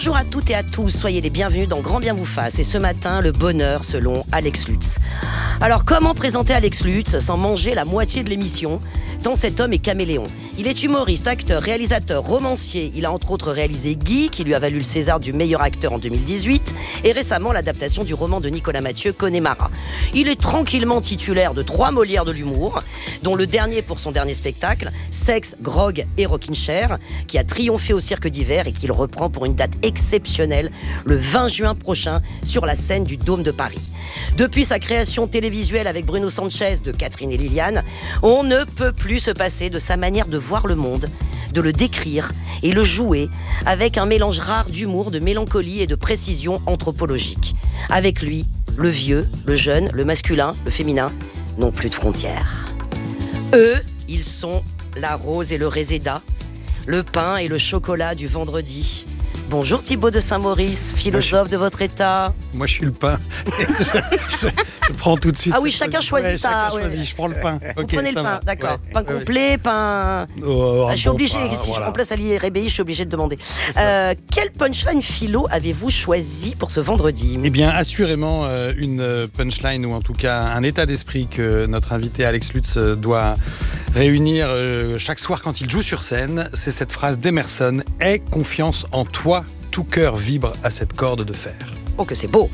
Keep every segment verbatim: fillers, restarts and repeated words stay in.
Bonjour à toutes et à tous, soyez les bienvenus dans Grand Bien vous fasse. Et ce matin, le bonheur selon Alex Lutz. Alors comment présenter Alex Lutz sans manger la moitié de l'émission, tant cet homme est caméléon. Il est humoriste, acteur, réalisateur, romancier. Il a entre autres réalisé Guy, qui lui a valu le César du meilleur acteur en deux mille dix-huit, et récemment l'adaptation du roman de Nicolas Mathieu, Connemara. Il est tranquillement titulaire de trois Molières de l'humour, dont le dernier pour son dernier spectacle, Sexe, Grog et Rockin' Chair, qui a triomphé au Cirque d'Hiver et qu'il reprend pour une date exceptionnelle le vingt juin prochain sur la scène du Dôme de Paris. Depuis sa création télévisuelle avec Bruno Sanchez de Catherine et Liliane, on ne peut plus se passer de sa manière de voir le monde, de le décrire et le jouer avec un mélange rare d'humour, de mélancolie et de précision anthropologique. Avec lui, le vieux, le jeune, le masculin, le féminin n'ont plus de frontières. Eux, ils sont la rose et le réséda, le pain et le chocolat du vendredi. Bonjour Thibaut de Saint-Maurice, philosophe de votre état. Moi je suis le pain. je, je, je prends tout de suite. Ah oui, chacun choisit ouais, ça. Chacun ouais. choisit, je prends le pain. Vous okay, prenez le pain, va. d'accord. Ouais. Pain complet, ouais. pain... Oh, ah, je suis bon obligée, pain, si voilà. je remplace Ali Rébéi, je suis obligée de demander. Euh, quel punchline philo avez-vous choisi pour ce vendredi ? Eh bien, assurément, euh, une punchline, ou en tout cas un état d'esprit que notre invité Alex Lutz doit réunir euh, chaque soir quand il joue sur scène. C'est cette phrase d'Emerson, « Aie confiance en toi ». Tout cœur vibre à cette corde de fer. Oh que c'est beau.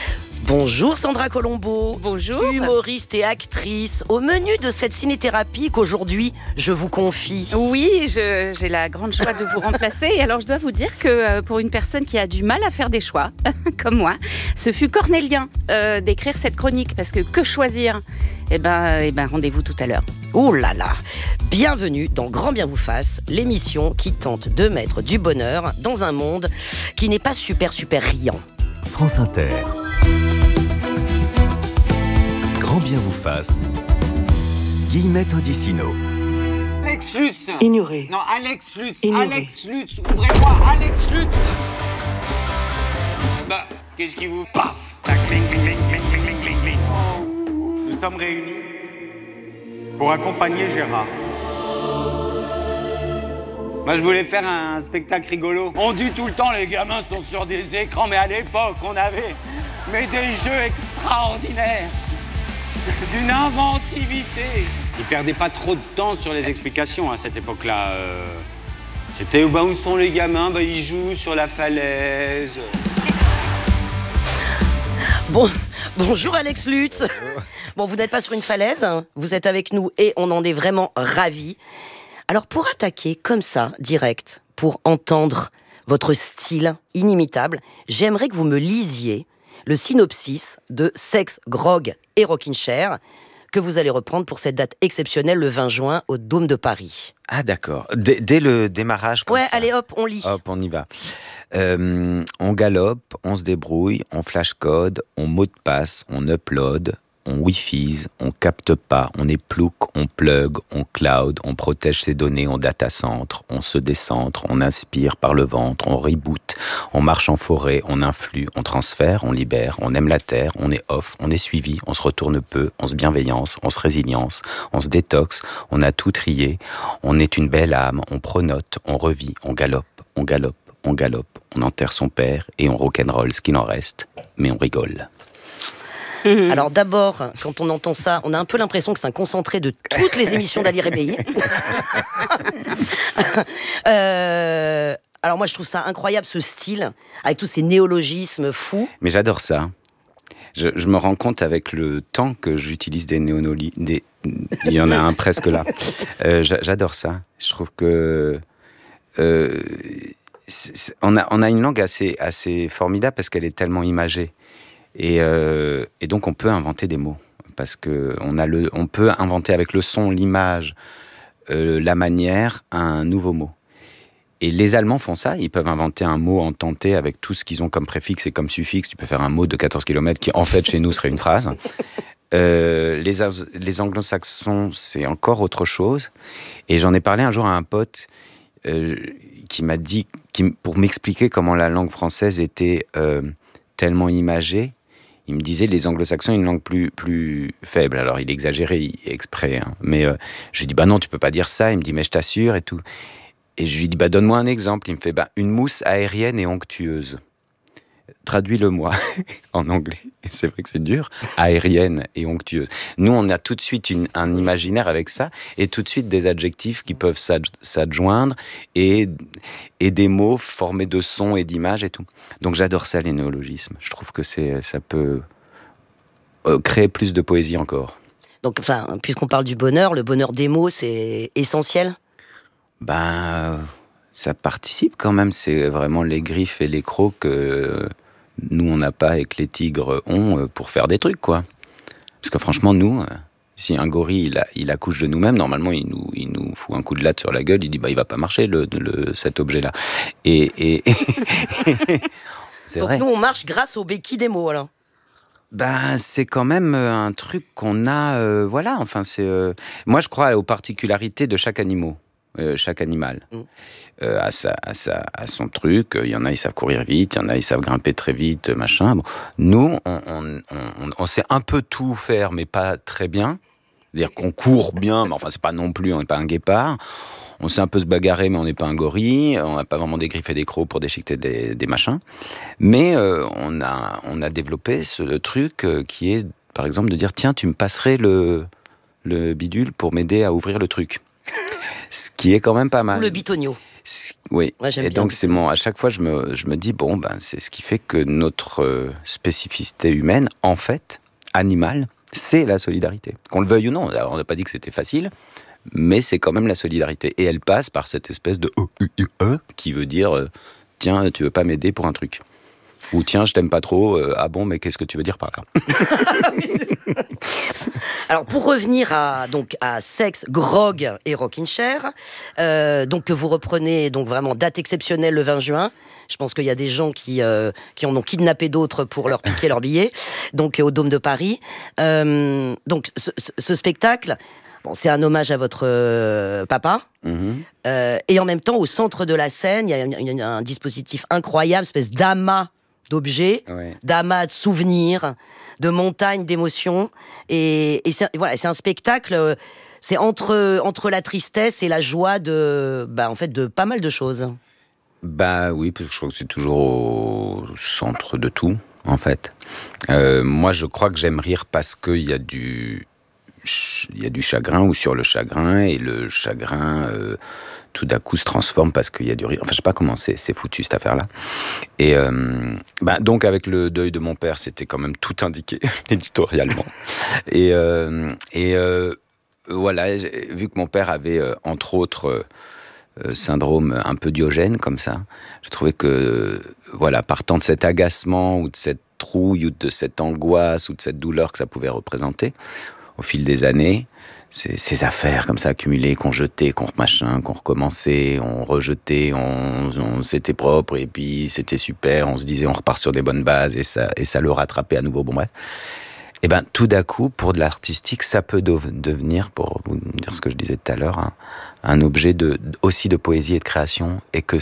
Bonjour Sandra Colombo. Bonjour. Humoriste et actrice. Au menu de cette cinéthérapie qu'aujourd'hui je vous confie. Oui, je, j'ai la grande joie de vous remplacer. Et alors je dois vous dire que euh, pour une personne qui a du mal à faire des choix, comme moi, ce fut cornélien euh, d'écrire cette chronique. Parce que que choisir ? Eh ben, eh ben rendez-vous tout à l'heure. Ouh là là. Bienvenue dans Grand Bien vous fasse, l'émission qui tente de mettre du bonheur dans un monde qui n'est pas super super riant. France Inter. Grand Bien vous fasse. Guillemette Odissino. Alex Lutz. Ignoré. Non, Alex Lutz. Ignoré. Alex Lutz. Ouvrez-moi, Alex Lutz. Bah, qu'est-ce qui vous... Paf. Cling, cling, cling, cling, cling, cling, cling. Nous sommes réunis pour accompagner Gérard. Moi, je voulais faire un spectacle rigolo. On dit tout le temps, les gamins sont sur des écrans, mais à l'époque, on avait mais des jeux extraordinaires, d'une inventivité. Ils perdaient pas trop de temps sur les explications à cette époque-là. Euh, c'était bah, où sont les gamins ? Bah, ils jouent sur la falaise. Bon, bonjour Alex Lutz. Bon, vous n'êtes pas sur une falaise, hein. Vous êtes avec nous et on en est vraiment ravis. Alors pour attaquer comme ça, direct, pour entendre votre style inimitable, j'aimerais que vous me lisiez le synopsis de Sexe, Grog et Rockin' Chair que vous allez reprendre pour cette date exceptionnelle le vingt juin au Dôme de Paris. Ah d'accord, dès, dès le démarrage comme Ouais, ça. allez hop, on lit. Hop, on y va. Euh, on galope, on se débrouille, on flashcode, on mot de passe, on upload, on wi-fi, on capte pas, on est plouc, on plug, on cloud, on protège ses données, on data centre, on se décentre, on inspire par le ventre, on reboot, on marche en forêt, on influe, on transfère, on libère, on aime la terre, on est off, on est suivi, on se retourne peu, on se bienveillance, on se résilience, on se détoxe, on a tout trié, on est une belle âme, on pronote, on revit, on galope, on galope, on galope, on enterre son père et on rock'n'roll ce qu'il en reste, mais on rigole. Alors d'abord, quand on entend ça, on a un peu l'impression que c'est un concentré de toutes les émissions d'Ali Rébéi. euh, alors moi je trouve ça incroyable ce style, avec tous ces néologismes fous. Mais j'adore ça. Je, je me rends compte avec le temps que j'utilise des néonolis, des, il y en a un presque là. Euh, j'adore ça. Je trouve que euh, c'est, c'est, on a on a une langue assez assez formidable parce qu'elle est tellement imagée. Et, euh, et donc on peut inventer des mots parce que on a le, on peut inventer avec le son, l'image, euh, la manière, un nouveau mot. Et les Allemands font ça, ils peuvent inventer un mot en tenté avec tout ce qu'ils ont comme préfixe et comme suffixe. Tu peux faire un mot de quatorze kilomètres qui en fait chez nous serait une phrase. Euh, les, les anglo-saxons c'est encore autre chose. Et j'en ai parlé un jour à un pote euh, qui m'a dit, qui, pour m'expliquer comment la langue française était euh, tellement imagée. Il me disait, les anglo-saxons ont une langue plus, plus faible. Alors, il exagérait exprès. Hein. Mais euh, je lui dis, bah non, tu peux pas dire ça. Il me dit, mais je t'assure et tout. et je lui dis, bah, donne-moi un exemple. Il me fait, bah, une mousse aérienne et onctueuse. Traduis-le-moi en anglais. Et c'est vrai que c'est dur. Aérienne et onctueuse. Nous, on a tout de suite une, un imaginaire avec ça, et tout de suite des adjectifs qui peuvent s'ad- s'adjoindre, et, et des mots formés de sons et d'images et tout. Donc j'adore ça, les néologismes. Je trouve que c'est, ça peut euh, créer plus de poésie encore. Donc, enfin, puisqu'on parle du bonheur, le bonheur des mots, c'est essentiel. Ben, ça participe quand même. C'est vraiment les griffes et les crocs que nous, on n'a pas et que les tigres ont pour faire des trucs, quoi. Parce que franchement, nous, si un gorille, il, a, il accouche de nous-mêmes, normalement, il nous, il nous fout un coup de latte sur la gueule, il dit, bah, il va pas marcher, le, le, cet objet-là. Et... et c'est Donc vrai. nous, on marche grâce aux béquilles des mots, alors. Ben, c'est quand même un truc qu'on a... Euh, voilà, enfin, c'est... Euh, moi, je crois aux particularités de chaque animal. Euh, chaque animal mm. euh, a, sa, a, sa, a son truc. Il y en a, ils savent courir vite, il y en a, ils savent grimper très vite, machin. Bon. Nous, on, on, on, on sait un peu tout faire, mais pas très bien. C'est-à-dire qu'on court bien, mais enfin, c'est pas non plus, on n'est pas un guépard. On sait un peu se bagarrer, mais on n'est pas un gorille. On n'a pas vraiment des griffes et des crocs pour déchiqueter des, des machins. Mais euh, on, a, on a développé ce truc euh, qui est, par exemple, de dire, tiens, tu me passerais le, le bidule pour m'aider à ouvrir le truc. Ce qui est quand même pas mal. Ou le bitonio. Oui. Ouais, j'aime et bien donc, c'est mon, à chaque fois, je me, je me dis, bon, ben, c'est ce qui fait que notre euh, spécificité humaine, en fait, animale, c'est la solidarité. Qu'on le veuille ou non. Alors, on n'a pas dit que c'était facile, mais c'est quand même la solidarité. Et elle passe par cette espèce de E, qui veut dire, euh, tiens, tu veux pas m'aider pour un truc. Ou tiens, je t'aime pas trop, euh, ah bon, mais qu'est-ce que tu veux dire par là? Oui, c'est ça. Alors, pour revenir à, donc, à Sexe, Grog et Rockin' Chair, euh, donc, que vous reprenez donc, vraiment date exceptionnelle le vingt juin. Je pense qu'il y a des gens qui, euh, qui en ont kidnappé d'autres pour leur piquer leur billet, donc au Dôme de Paris. Euh, donc, ce, ce spectacle, bon, c'est un hommage à votre euh, papa. Mm-hmm. Euh, et en même temps, au centre de la scène, il y a, il y a un dispositif incroyable, une espèce d'amas d'objets, Ouais. d'amas de souvenirs, de montagnes d'émotions. Et, et c'est, voilà, c'est un spectacle, c'est entre, entre la tristesse et la joie de, bah, en fait, de pas mal de choses. Bah oui, parce que je crois que c'est toujours au centre de tout, en fait. Euh, moi, je crois que j'aime rire parce qu'il y a du... il y a du chagrin ou sur le chagrin, et le chagrin euh, tout d'un coup se transforme parce qu'il y a du rire. Enfin, je sais pas comment c'est, c'est foutu cette affaire-là. Et euh, ben, donc avec le deuil de mon père, c'était quand même tout indiqué éditorialement. Et, euh, et euh, voilà, vu que mon père avait euh, entre autres euh, syndrome un peu Diogène comme ça, je trouvais que voilà, partant de cet agacement ou de cette trouille ou de cette angoisse ou de cette douleur que ça pouvait représenter, au fil des années, ces, ces affaires comme ça accumulées, qu'on jetait, qu'on machin, qu'on recommençait, on rejetait, on, on c'était propre et puis c'était super, on se disait on repart sur des bonnes bases et ça, et ça le rattrapait à nouveau, bon bref. Et ben tout d'un coup, pour de l'artistique, ça peut de, devenir, pour vous dire ce que je disais tout à l'heure, un, un objet de, aussi de poésie et de création, et que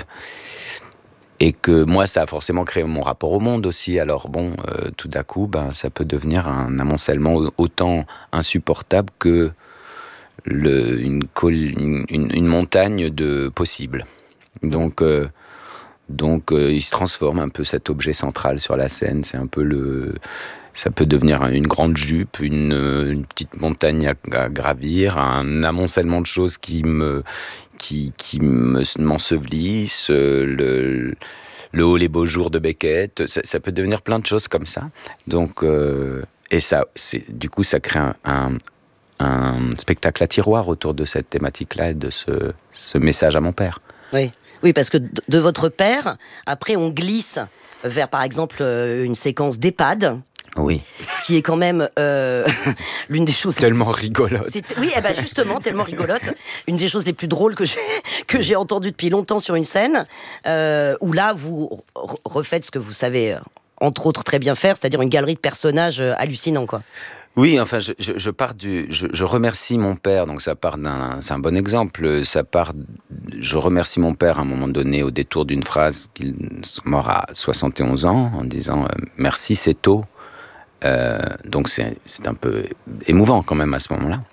Et que moi, ça a forcément créé mon rapport au monde aussi. Alors bon, euh, tout d'un coup, ben, ça peut devenir un amoncellement autant insupportable que le, une, une, une montagne de possibles. Donc, euh, donc euh, il se transforme un peu cet objet central sur la scène. C'est un peu le... Ça peut devenir une grande jupe, une, une petite montagne à, à gravir, un amoncellement de choses qui me... qui, qui me, m'ensevelissent, euh, le, le haut les beaux jours de Beckett, ça, ça peut devenir plein de choses comme ça. Donc, euh, et ça, c'est, du coup, ça crée un, un, un spectacle à tiroir autour de cette thématique-là et de ce, ce message à mon père. Oui. Oui, parce que de, de votre père, après, on glisse vers, par exemple, une séquence d'EHPAD. Oui. Qui est quand même euh, l'une des choses... Tellement rigolote. C'est, oui, eh ben justement, tellement rigolote. Une des choses les plus drôles que j'ai, que j'ai entendues depuis longtemps sur une scène, euh, où là, vous refaites ce que vous savez, entre autres, très bien faire, c'est-à-dire une galerie de personnages hallucinants, quoi. Oui, enfin, je, je, je pars du, je, je remercie mon père, donc ça part d'un, c'est un bon exemple. Ça part, je remercie mon père à un moment donné au détour d'une phrase qu'il est mort à soixante et onze ans, en disant euh, merci, c'est tôt. Euh, donc c'est, c'est un peu émouvant quand même à ce moment-là.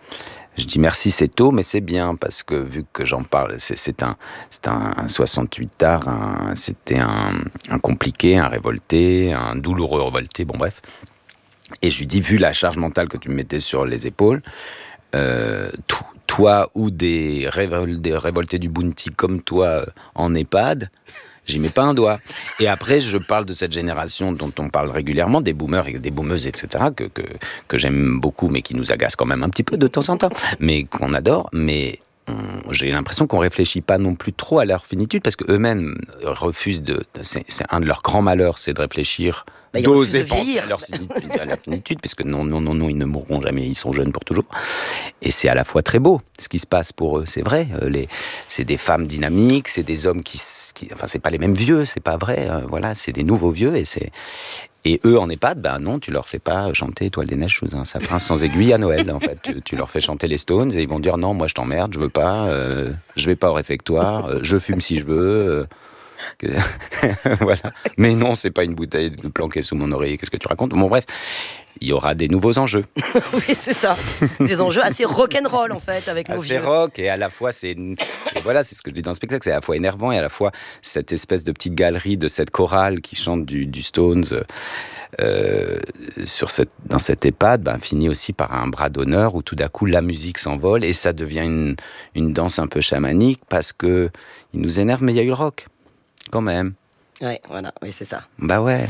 Je dis merci, c'est tôt, mais c'est bien, parce que vu que j'en parle, c'est, c'est, un, c'est un, un soixante-huit tard, un, c'était un, un compliqué, un révolté, un douloureux révolté, bon bref. Et je lui dis, vu la charge mentale que tu me mettais sur les épaules, euh, tout, toi ou des, révol- des révoltés du Bounty comme toi euh, en EHPAD, j'y mets pas un doigt. Et après, je parle de cette génération dont on parle régulièrement, des boomers et des boomeuses, et cetera, que, que, que j'aime beaucoup, mais qui nous agacent quand même un petit peu de temps en temps, mais qu'on adore. Mais on, j'ai l'impression qu'on réfléchit pas non plus trop à leur finitude, parce qu'eux-mêmes refusent de... C'est, c'est un de leurs grands malheurs, c'est de réfléchir... Bah, d'oser penser à leur finitude, à la finitude, parce que non, non, non, non, ils ne mourront jamais, ils sont jeunes pour toujours. Et c'est à la fois très beau, ce qui se passe pour eux, c'est vrai. Euh, les, c'est des femmes dynamiques, c'est des hommes qui, qui... Enfin, c'est pas les mêmes vieux, c'est pas vrai, euh, voilà, c'est des nouveaux vieux, et c'est... Et eux, en EHPAD, ben non, tu leur fais pas chanter Étoile des neiges sous un sapin sans aiguille à Noël, en fait. Tu, tu leur fais chanter les Stones, et ils vont dire non, moi je t'emmerde, je veux pas, euh, je vais pas au réfectoire, euh, je fume si je veux... Euh, Que... voilà. Mais non, c'est pas une bouteille planquée sous mon oreiller. Qu'est-ce que tu racontes ? Bon, bref, il y aura des nouveaux enjeux. Oui, c'est ça. Des enjeux assez rock'n'roll, en fait, avec nos assez vieux. rock, et à la fois, c'est... Et voilà, c'est ce que je dis dans le spectacle, c'est à la fois énervant, et à la fois cette espèce de petite galerie de cette chorale qui chante du, du Stones euh, sur cette, dans cette EHPAD, ben, finit aussi par un bras d'honneur où tout d'un coup, la musique s'envole, et ça devient une, une danse un peu chamanique, parce que il nous énerve, mais il y a eu le rock. Quand même. Ouais, voilà, oui, c'est ça. Bah ouais.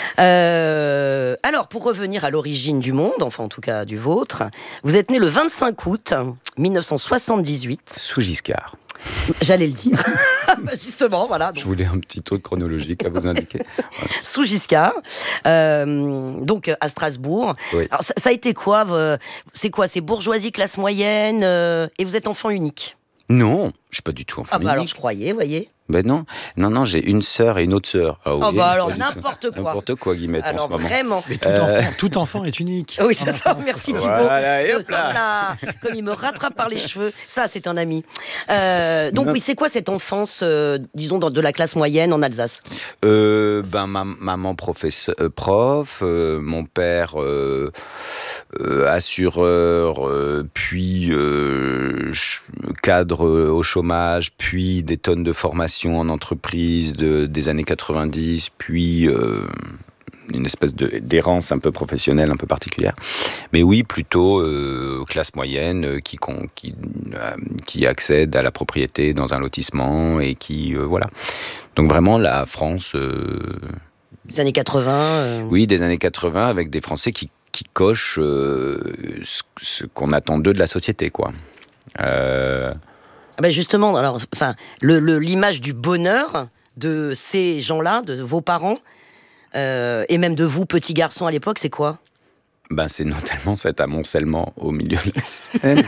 Euh, alors, pour revenir à l'origine du monde, enfin en tout cas du vôtre, vous êtes né le vingt-cinq août mille neuf cent soixante-dix-huit. Sous Giscard. J'allais le dire. Justement, voilà. Donc, je voulais un petit truc chronologique à vous indiquer. Voilà. Sous Giscard, euh, donc à Strasbourg. Oui. Alors, ça, ça a été quoi euh, C'est quoi C'est bourgeoisie, classe moyenne, euh, et vous êtes enfant unique? Non, je suis pas du tout enfant Ah bah unique. alors je croyais, voyez. Ben non, non, non, j'ai une sœur et une autre sœur. Ah, oui, Oh bah alors pas du n'importe tout. quoi. N'importe quoi, Guillemette, Alors en ce moment. vraiment. Mais tout, Euh. enfant, tout enfant est unique. Oui, c'est En ça, un sens. merci Thibaut. Voilà, et hop là. Voilà. Comme il me rattrape par les cheveux, ça c'est un ami. Euh, donc Non. oui, c'est quoi cette enfance, euh, disons, dans, de la classe moyenne en Alsace? Euh, ben, ma, maman professeur, euh, prof, euh, mon père euh, euh, assureur, euh, puis euh, ch- cadre euh, au chômage, puis des tonnes de formation en entreprise de, des années quatre-vingt-dix, puis euh, une espèce de, d'errance un peu professionnelle, un peu particulière. Mais oui, plutôt euh, classe moyenne euh, qui, con, qui, euh, qui accède à la propriété dans un lotissement et qui... Euh, voilà. Donc vraiment la France... Euh, Des années quatre-vingts euh... Oui, des années quatre-vingts, avec des Français qui, qui cochent euh, ce, ce qu'on attend d'eux de la société, quoi. Euh... Ah ben justement, alors, enfin, le, le, l'image du bonheur de ces gens-là, de vos parents, euh, et même de vous, petits garçons à l'époque, c'est quoi? Ben, c'est notamment cet amoncellement au milieu de la scène.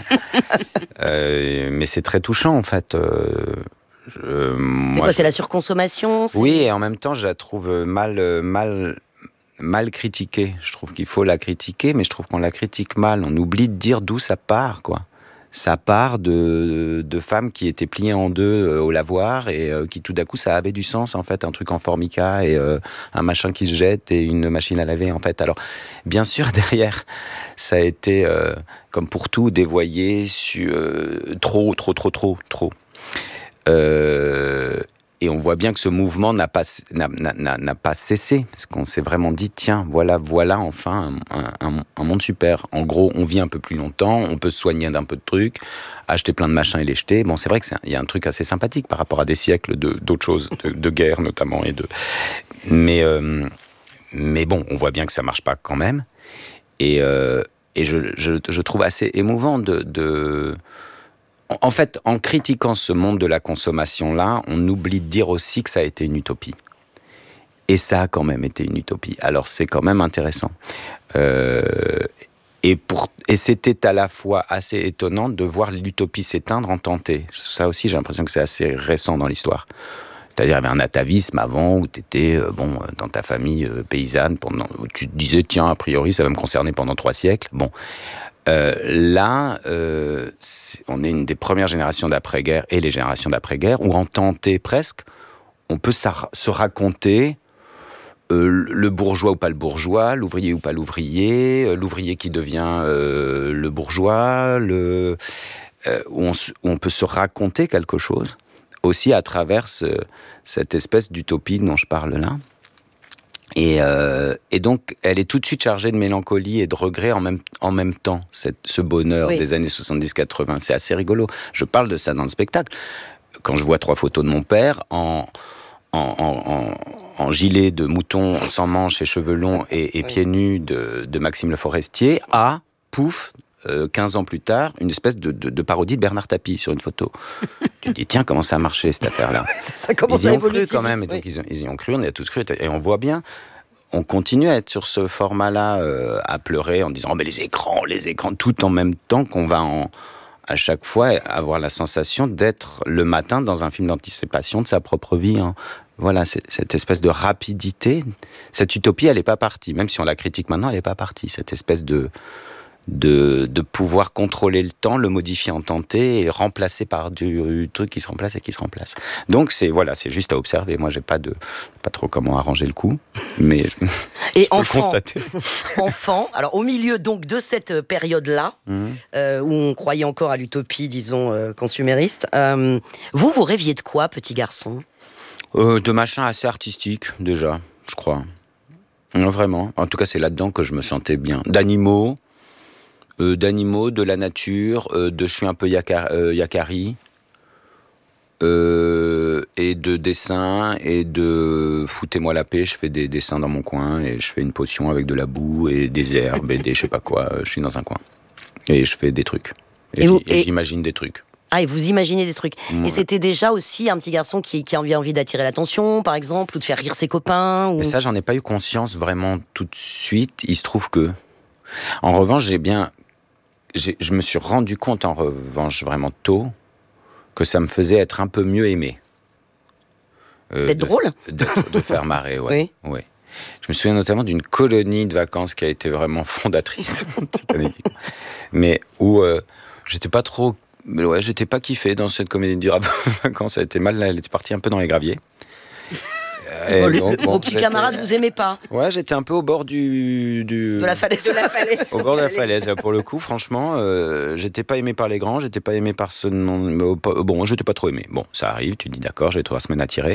euh, mais c'est très touchant, en fait. Euh, je, c'est moi, quoi, je... c'est la surconsommation? C'est... Oui, et en même temps, je la trouve mal, mal, mal critiquée. Je trouve qu'il faut la critiquer, mais je trouve qu'on la critique mal. On oublie de dire d'où ça part, quoi. Ça part de, de femmes qui étaient pliées en deux euh, au lavoir et euh, qui tout d'un coup ça avait du sens, en fait, un truc en formica et euh, un machin qui se jette et une machine à laver, en fait. Alors bien sûr derrière ça a été euh, comme pour tout dévoyé sur euh, trop trop trop trop trop euh, et on voit bien que ce mouvement n'a pas, n'a, n'a, n'a pas cessé, parce qu'on s'est vraiment dit, tiens, voilà, voilà enfin un, un, un monde super. En gros, on vit un peu plus longtemps, on peut se soigner d'un peu de trucs, acheter plein de machins et les jeter. Bon, c'est vrai qu'il y a un truc assez sympathique par rapport à des siècles de, d'autres choses, de, de guerre notamment. Et de... mais, euh, mais bon, on voit bien que ça marche pas quand même. Et, euh, et je, je, je trouve assez émouvant de... de En fait, en critiquant ce monde de la consommation-là, on oublie de dire aussi que ça a été une utopie. Et ça a quand même été une utopie. Alors c'est quand même intéressant. Euh, et, pour, et c'était à la fois assez étonnant de voir l'utopie s'éteindre en tenter. Ça aussi, j'ai l'impression que c'est assez récent dans l'histoire. C'est-à-dire, il y avait un atavisme avant où tu étais euh, bon, dans ta famille euh, paysanne, pendant, où tu te disais, tiens, a priori, ça va me concerner pendant trois siècles. Bon. Euh, là, euh, c'est, on est une des premières générations d'après-guerre et les générations d'après-guerre où en tenter presque, on peut sa- se raconter euh, le bourgeois ou pas le bourgeois, l'ouvrier ou pas l'ouvrier, euh, l'ouvrier qui devient euh, le bourgeois, le, euh, où, on, où on peut se raconter quelque chose, aussi à travers ce, cette espèce d'utopie dont je parle là. Et, euh, et donc, elle est tout de suite chargée de mélancolie et de regret en même, en même temps, cette, ce bonheur oui. des années soixante-dix quatre-vingts. C'est assez rigolo. Je parle de ça dans le spectacle. Quand je vois trois photos de mon père en, en, en, en, en gilet de mouton sans manches et cheveux longs et, et oui. pieds nus de, de Maxime Le Forestier, à, pouf, euh, quinze ans plus tard, une espèce de, de, de parodie de Bernard Tapie sur une photo. Tu te dis, tiens, comment ça a marché cette affaire-là? Ça commence ils y à ont évoluer cru quand même, vite, et donc oui. ils, ont, ils y ont cru, on y a tous cru, et on voit bien, on continue à être sur ce format-là, euh, à pleurer en disant, oh, mais les écrans, les écrans, tout en même temps qu'on va en, à chaque fois avoir la sensation d'être le matin dans un film d'anticipation de sa propre vie. Hein. Voilà, c'est, cette espèce de rapidité, cette utopie, elle n'est pas partie, même si on la critique maintenant, elle n'est pas partie, cette espèce de... De, de pouvoir contrôler le temps, le modifier en tenté et remplacer par du truc qui se remplace et qui se remplace. Donc c'est voilà, c'est juste à observer. Moi, j'ai pas de pas trop comment arranger le coup, mais je, et je peux enfant, le constater. Enfant, alors au milieu donc de cette période-là mmh. euh, où on croyait encore à l'utopie, disons euh, consumériste, euh, vous vous rêviez de quoi, petit garçon? euh, De machins assez artistiques déjà, je crois. Non, vraiment. En tout cas, c'est là-dedans que je me sentais bien. D'animaux. Euh, d'animaux, de la nature, euh, de je suis un peu yaka, euh, yakari, euh, et de dessins, et de foutez-moi la paix, je fais des dessins dans mon coin, et je fais une potion avec de la boue, et des herbes, et des je sais pas quoi, je suis dans un coin. Et je fais des trucs. Et, et, vous, et, et j'imagine des trucs. Ah, et vous imaginez des trucs. Ouais. Et c'était déjà aussi un petit garçon qui, qui avait envie d'attirer l'attention, par exemple, ou de faire rire ses copains ou... Et ça, j'en ai pas eu conscience vraiment tout de suite. Il se trouve que... En revanche, j'ai bien... J'ai, je me suis rendu compte, en revanche, vraiment tôt, que ça me faisait être un peu mieux aimé. Euh, D'être de, drôle de, de faire marrer, ouais. Oui. ouais. Je me souviens notamment d'une colonie de vacances qui a été vraiment fondatrice, mais où euh, j'étais pas trop... Ouais, j'étais pas kiffé dans cette comédie de vacances, ça a été mal, elle était partie un peu dans les graviers. Et bon, donc, bon, vos petits camarades vous aimaient pas? Ouais, j'étais un peu au bord du, du... de la falaise. De la falaise. Au bord de la falaise. Là, pour le coup, franchement, euh, j'étais pas aimé par les grands, j'étais pas aimé par ce non. Bon, j'étais pas trop aimé. Bon, ça arrive. Tu te dis d'accord, j'ai trois semaines à tirer.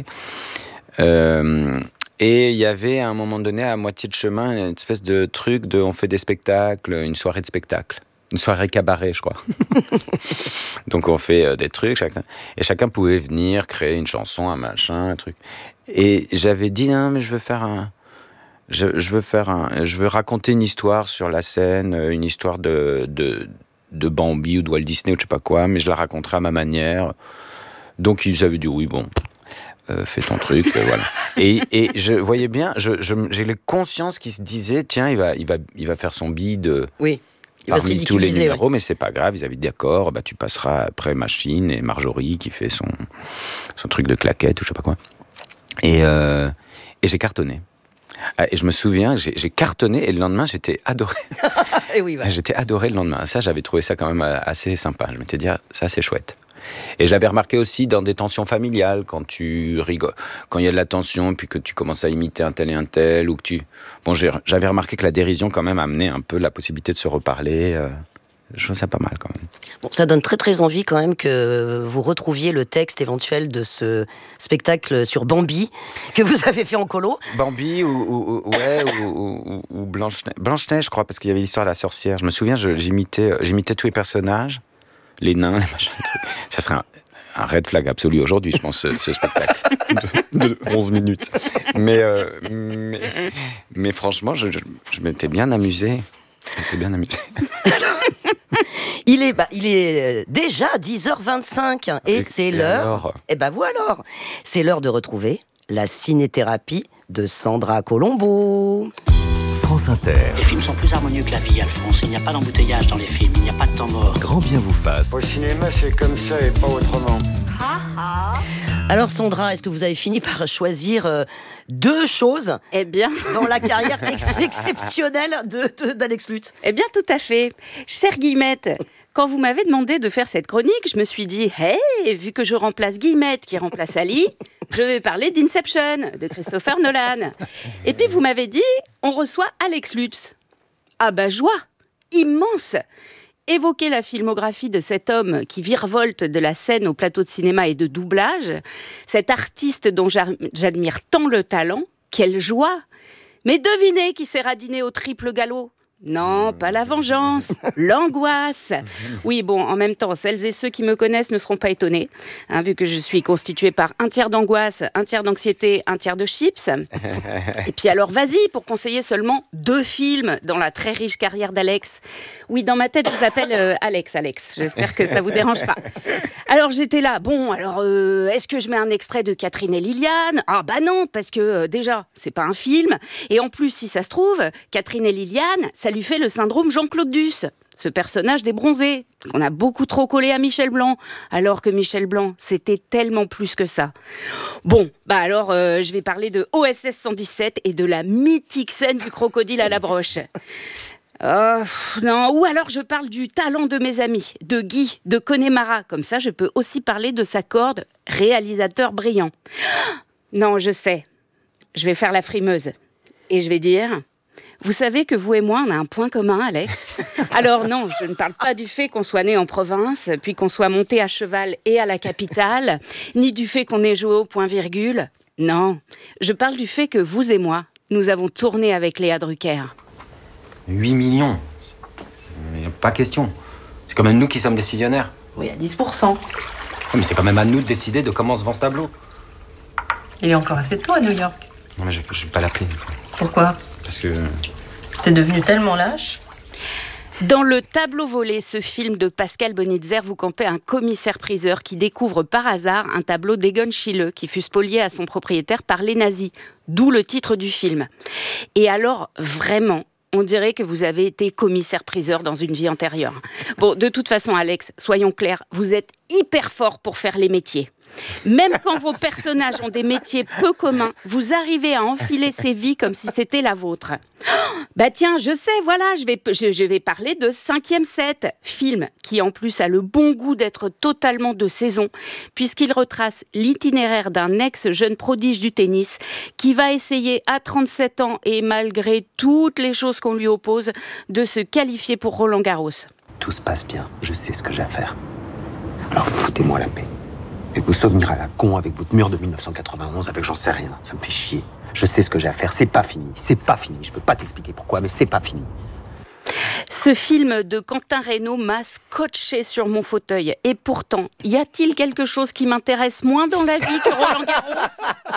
Euh, et il y avait à un moment donné, à moitié de chemin, une espèce de truc de, on fait des spectacles, une soirée de spectacle. Une soirée cabaret, je crois. Donc on fait euh, des trucs, chacun, et chacun pouvait venir créer une chanson, un machin, un truc. Et j'avais dit non, mais je veux faire un, je, je veux faire un, je veux raconter une histoire sur la scène, une histoire de de, de Bambi ou de Walt Disney ou je sais pas quoi, mais je la raconterai à ma manière. Donc ils avaient dit oui, bon, euh, fais ton truc, euh, voilà. Et, et je voyais bien, je, je, j'ai les consciences qui se disaient tiens, il va, il va, il va faire son bide. Oui. Parmi tous les numéros, ouais. Mais c'est pas grave, ils avaient dit d'accord, bah, tu passeras après Machine et Marjorie qui fait son, son truc de claquette ou je sais pas quoi. Et, euh, et j'ai cartonné. Et je me souviens, j'ai, j'ai cartonné et le lendemain, j'étais adoré. et oui, ouais. J'étais adoré le lendemain. Ça, j'avais trouvé ça quand même assez sympa. Je m'étais dit, ah, ça, c'est chouette. Et j'avais remarqué aussi dans des tensions familiales, quand tu rigoles, quand il y a de la tension, puis que tu commences à imiter un tel et un tel, ou que tu... Bon, j'ai, j'avais remarqué que la dérision, quand même, amenait un peu la possibilité de se reparler. Euh, je trouve ça pas mal, quand même. Bon, ça donne très, très envie, quand même, que vous retrouviez le texte éventuel de ce spectacle sur Bambi, que vous avez fait en colo. Bambi, ou, ou, ou, ouais, ou, ou, ou Blanche-Neige, Blanche-Neige, je crois, parce qu'il y avait l'histoire de la sorcière. Je me souviens, je, j'imitais, j'imitais tous les personnages. Les nains, les machins, les trucs. Ça serait un, un red flag absolu aujourd'hui, je pense, ce, ce spectacle de, de onze minutes. Mais, euh, mais, mais franchement, je, je, je m'étais bien amusé. Je m'étais bien amusé. il, est, bah, il est déjà dix heures vingt-cinq et, et c'est et l'heure. Et ben bah, vous alors, c'est l'heure de retrouver la cinéthérapie de Sandra Colombo. France Inter. Les films sont plus harmonieux que la vie, Alphonse. Il n'y a pas d'embouteillage dans les films, il n'y a pas de temps mort. Grand bien vous fasse. Au cinéma, c'est comme ça et pas autrement. Alors Sandra, est-ce que vous avez fini par choisir euh, deux choses eh bien. dans la carrière ex- exceptionnelle de, de, d'Alex Lutz? Eh bien, tout à fait. Chère Guillemette, quand vous m'avez demandé de faire cette chronique, je me suis dit, hey, vu que je remplace Guillemette qui remplace Ali, je vais parler d'Inception, de Christopher Nolan. Et puis vous m'avez dit, on reçoit Alex Lutz. Ah bah joie, immense. Évoquer la filmographie de cet homme qui virevolte de la scène au plateau de cinéma et de doublage, cet artiste dont j'admire tant le talent, quelle joie. Mais devinez qui s'est radiné au triple galop ? Non, pas la vengeance, l'angoisse. Oui, bon, en même temps, celles et ceux qui me connaissent ne seront pas étonnés, hein, vu que je suis constituée par un tiers d'angoisse, un tiers d'anxiété, un tiers de chips. Et puis alors, vas-y, pour conseiller seulement deux films dans la très riche carrière d'Alex. Oui, dans ma tête, je vous appelle euh, Alex, Alex. J'espère que ça vous dérange pas. Alors, j'étais là, bon, alors, euh, est-ce que je mets un extrait de Catherine et Liliane ? Ah bah non, parce que euh, déjà, c'est pas un film. Et en plus, si ça se trouve, Catherine et Liliane, ça lui fait le syndrome Jean-Claude Duss, ce personnage des bronzés, qu'on a beaucoup trop collé à Michel Blanc, alors que Michel Blanc, c'était tellement plus que ça. Bon, bah alors, euh, je vais parler de O S S cent dix-sept et de la mythique scène du crocodile à la broche. Oh, non, ou alors je parle du talent de mes amis, de Guy, de Connemara, comme ça je peux aussi parler de sa corde, réalisateur brillant. Non, je sais, je vais faire la frimeuse, et je vais dire... Vous savez que vous et moi, on a un point commun, Alex. Alors non, je ne parle pas du fait qu'on soit né en province, puis qu'on soit monté à cheval et à la capitale, ni du fait qu'on ait joué au point-virgule. Non, je parle du fait que vous et moi, nous avons tourné avec Léa Drucker. huit millions. Mais pas question. C'est quand même nous qui sommes décisionnaires. Oui, à dix pour cent. Mais c'est quand même à nous de décider de comment se vend ce tableau. Il est encore assez tôt à New York. Non mais je, je vais pas l'appeler. Pourquoi ? Parce que... T'es devenu tellement lâche. Dans Le Tableau volé, ce film de Pascal Bonitzer, vous campez un commissaire-priseur qui découvre par hasard un tableau d'Egon Schiele qui fut spolié à son propriétaire par les nazis, d'où le titre du film. Et alors, vraiment, on dirait que vous avez été commissaire-priseur dans une vie antérieure. Bon, de toute façon, Alex, soyons clairs, vous êtes hyper fort pour faire les métiers. Même quand vos personnages ont des métiers peu communs, vous arrivez à enfiler ces vies comme si c'était la vôtre. Oh, bah tiens, je sais, voilà, je vais, je, je vais parler de Cinquième Set, film qui en plus a le bon goût d'être totalement de saison, puisqu'il retrace l'itinéraire d'un ex-jeune prodige du tennis qui va essayer à trente-sept ans et malgré toutes les choses qu'on lui oppose, de se qualifier pour Roland Garros. Tout se passe bien, je sais ce que j'ai à faire. Alors foutez-moi la paix. Et vous souvenir à la con avec votre mur de mille neuf cent quatre-vingt-onze, avec j'en sais rien, ça me fait chier. Je sais ce que j'ai à faire, c'est pas fini, c'est pas fini. Je peux pas t'expliquer pourquoi, mais c'est pas fini. Ce film de Quentin Reynaud m'a scotché sur mon fauteuil. Et pourtant, y a-t-il quelque chose qui m'intéresse moins dans la vie que Roland Garros ?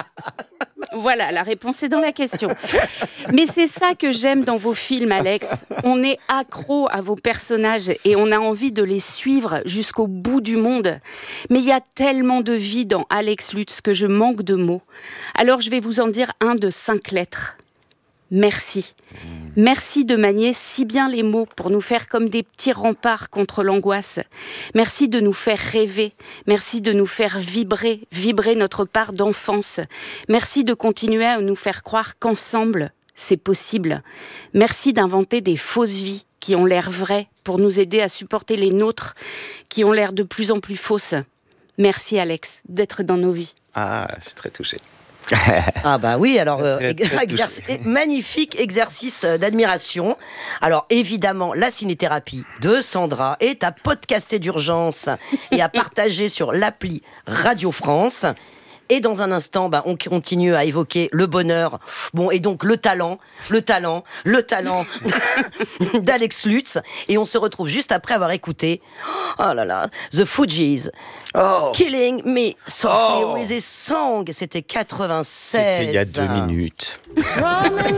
Voilà, la réponse est dans la question. Mais c'est ça que j'aime dans vos films, Alex. On est accro à vos personnages et on a envie de les suivre jusqu'au bout du monde. Mais il y a tellement de vie dans Alex Lutz que je manque de mots. Alors je vais vous en dire un de cinq lettres. Merci. Merci de manier si bien les mots pour nous faire comme des petits remparts contre l'angoisse. Merci de nous faire rêver. Merci de nous faire vibrer, vibrer notre part d'enfance. Merci de continuer à nous faire croire qu'ensemble, c'est possible. Merci d'inventer des fausses vies qui ont l'air vraies pour nous aider à supporter les nôtres qui ont l'air de plus en plus fausses. Merci Alex d'être dans nos vies. Ah, je suis très touché. Ah bah oui, alors euh, Très, très exerc- magnifique exercice d'admiration. Alors évidemment, la cinéthérapie de Sandra est à podcaster d'urgence et à partager sur l'appli Radio France. Et dans un instant, bah, on continue à évoquer le bonheur, bon, et donc le talent, le talent, le talent d'Alex Lutz. Et on se retrouve juste après avoir écouté, oh là là, The Fugees, oh. Killing Me Softly Oh. With a Song. C'était quatre-vingt-seize. C'était il y a deux minutes.